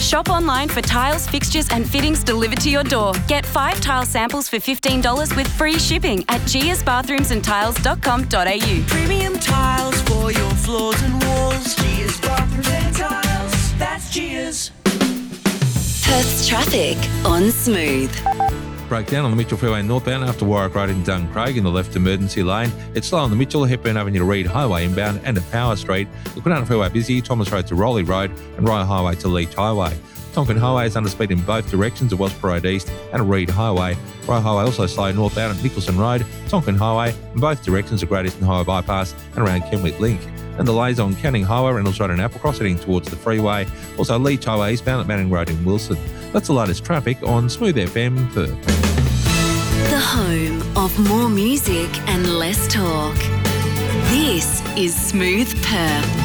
Shop online for tiles, fixtures and fittings delivered to your door. Get 5 tile samples for $15 with free shipping at giasbathroomsandtiles.com.au. Premium tiles for your floors and walls. Gia's Bathrooms and Tiles. That's Gia's. Perth's traffic on Smooth. Breakdown on the Mitchell Freeway northbound after Warwick Road in Duncraig in the left emergency lane. It's slow on the Mitchell, Hepburn Avenue to Reed Highway inbound and at Power Street. The Quinana Freeway busy, Thomas Road to Rowley Road and Rye Highway to Leach Highway. Tonkin Highway is under speed in both directions at Wellsborough Road East and Reed Highway. Rye Highway also slow northbound at Nicholson Road, Tonkin Highway in both directions at Great Eastern Highway Bypass and around Kenwick Link. And delays on Canning Highway, Reynolds Road and Applecross heading towards the freeway. Also Leach Highway eastbound at Manning Road in Wilson. That's the latest traffic on Smooth FM Perth. The home of more music and less talk. This is Smooth Perth.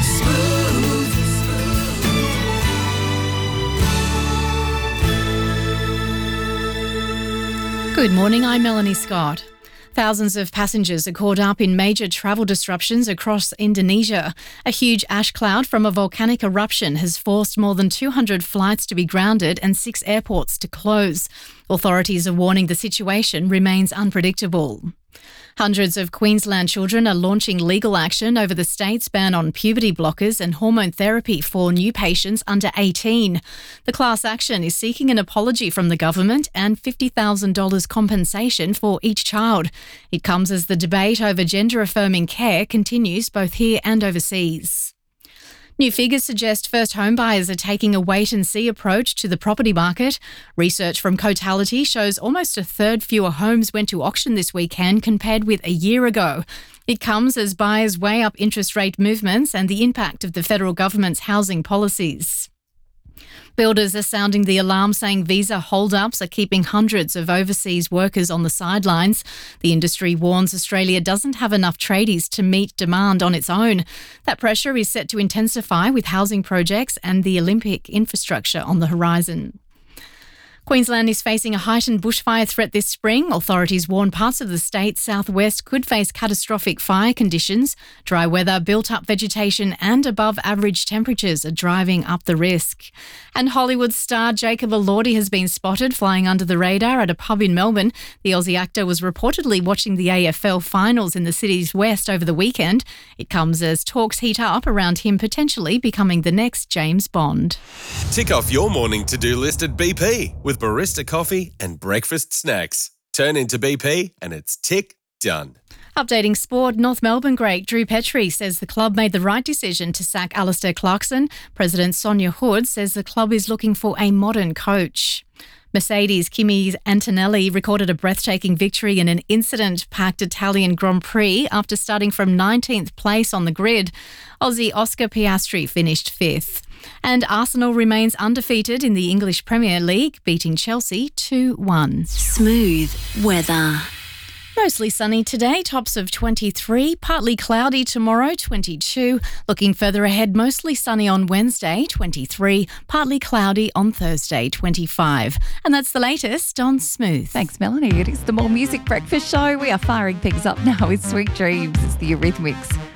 Good morning, I'm Melanie Scott. Thousands of passengers are caught up in major travel disruptions across Indonesia. A huge ash cloud from a volcanic eruption has forced more than 200 flights to be grounded and 6 airports to close. Authorities are warning the situation remains unpredictable. Hundreds of Queensland children are launching legal action over the state's ban on puberty blockers and hormone therapy for new patients under 18. The class action is seeking an apology from the government and $50,000 compensation for each child. It comes as the debate over gender-affirming care continues both here and overseas. New figures suggest first home buyers are taking a wait-and-see approach to the property market. Research from Cotality shows almost a third fewer homes went to auction this weekend compared with a year ago. It comes as buyers weigh up interest rate movements and the impact of the federal government's housing policies. Builders are sounding the alarm, saying visa hold-ups are keeping hundreds of overseas workers on the sidelines. The industry warns Australia doesn't have enough tradies to meet demand on its own. That pressure is set to intensify with housing projects and the Olympic infrastructure on the horizon. Queensland is facing a heightened bushfire threat this spring. Authorities warn parts of the state's southwest could face catastrophic fire conditions. Dry weather, built-up vegetation and above-average temperatures are driving up the risk. And Hollywood star Jacob Elordi has been spotted flying under the radar at a pub in Melbourne. The Aussie actor was reportedly watching the AFL finals in the city's west over the weekend. It comes as talks heat up around him potentially becoming the next James Bond. Tick off your morning to-do list at BP with barista coffee and breakfast snacks. Turn into BP and it's tick done. Updating sport, North Melbourne great Drew Petrie says the club made the right decision to sack Alistair Clarkson. President Sonia Hood says the club is looking for a modern coach. Mercedes' Kimi Antonelli recorded a breathtaking victory in an incident-packed Italian Grand Prix after starting from 19th place on the grid. Aussie Oscar Piastri finished 5th. And Arsenal remains undefeated in the English Premier League, beating Chelsea 2-1. Smooth weather. Mostly sunny today, tops of 23, partly cloudy tomorrow, 22. Looking further ahead, mostly sunny on Wednesday, 23, partly cloudy on Thursday, 25. And that's the latest on Smooth. Thanks, Melanie. It is the More Music Breakfast Show. We are firing things up now with Sweet Dreams. It's the Eurythmics.